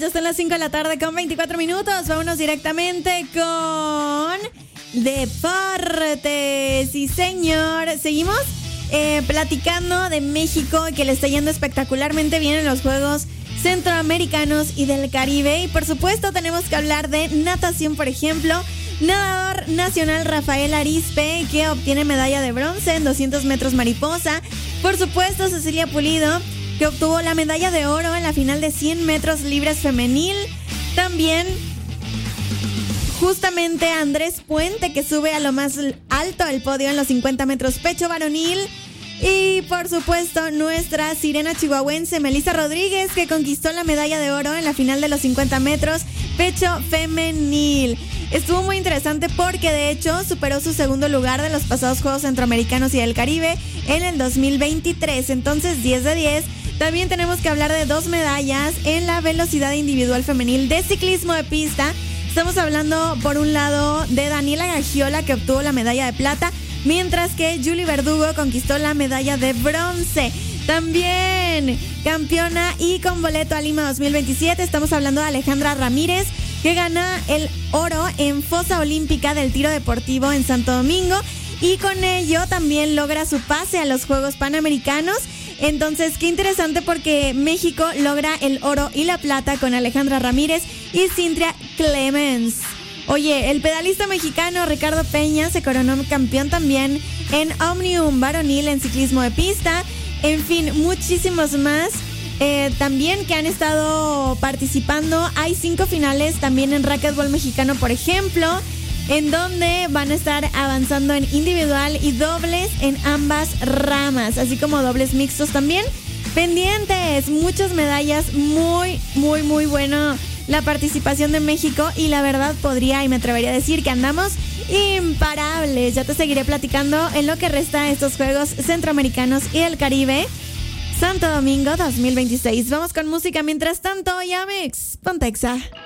Ya son las 5 de la tarde con 24 minutos. Vámonos directamente con deportes. Sí, señor. Seguimos platicando de México, que le está yendo espectacularmente bien en los Juegos Centroamericanos y del Caribe. Y por supuesto tenemos que hablar de natación, por ejemplo. Nadador nacional Rafael Arizpe, que obtiene medalla de bronce en 200 metros mariposa. Por supuesto, Cecilia Pulido, que obtuvo la medalla de oro en la final de 100 metros libres femenil. También justamente Andrés Puente, que sube a lo más alto del podio en los 50 metros pecho varonil. Y por supuesto nuestra sirena chihuahuense Melissa Rodríguez, que conquistó la medalla de oro en la final de los 50 metros pecho femenil. Estuvo muy interesante porque de hecho superó su segundo lugar de los pasados Juegos Centroamericanos y del Caribe en el 2023. Entonces 10 de 10. También tenemos que hablar de 2 medallas en la velocidad individual femenil de ciclismo de pista. Estamos hablando por un lado de Daniela Gagiola, que obtuvo la medalla de plata, mientras que Julie Verdugo conquistó la medalla de bronce. También campeona y con boleto a Lima 2027, estamos hablando de Alejandra Ramírez, que gana el oro en fosa olímpica del tiro deportivo en Santo Domingo, y con ello también logra su pase a los Juegos Panamericanos. Entonces, qué interesante, porque México logra el oro y la plata con Alejandra Ramírez y Cintia Clemens. Oye, el pedalista mexicano Ricardo Peña se coronó campeón también en Omnium varonil en ciclismo de pista. En fin, muchísimos más también que han estado participando. Hay 5 finales también en racquetball mexicano, por ejemplo, en donde van a estar avanzando en individual y dobles en ambas ramas, así como dobles mixtos también. Pendientes, muchas medallas, muy bueno la participación de México, y la verdad podría y me atrevería a decir que andamos imparables. Ya te seguiré platicando en lo que resta de estos Juegos Centroamericanos y del Caribe Santo Domingo 2026. Vamos con música mientras tanto, Yamix, ponte Exa.